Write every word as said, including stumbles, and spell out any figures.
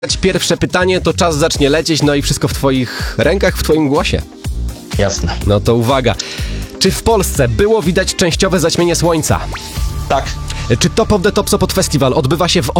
Pierwsze pytanie, to czas zacznie lecieć, no i wszystko w twoich rękach, w twoim głosie. Jasne. No to uwaga. Czy w Polsce było widać częściowe zaćmienie słońca? Tak. Czy Top of the Top Sopot Festival odbywa się w